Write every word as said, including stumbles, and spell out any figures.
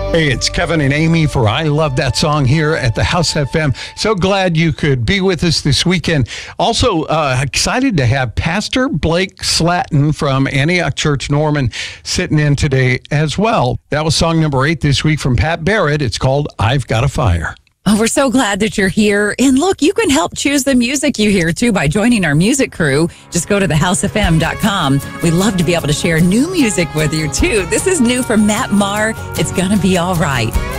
Hey, it's Kevin and Amy for I Love That Song here at the House F M. So glad you could be with us this weekend. Also, uh, excited to have Pastor Blake Slatton from Antioch Church Norman sitting in today as well. That was song number eight this week from Pat Barrett. It's called I've Got a Fire. Oh, we're so glad that you're here. And look, you can help choose the music you hear, too, by joining our music crew. Just go to the house f m dot com. We'd love to be able to share new music with you, too. This is new from Matt Maher. It's Gonna Be All Right.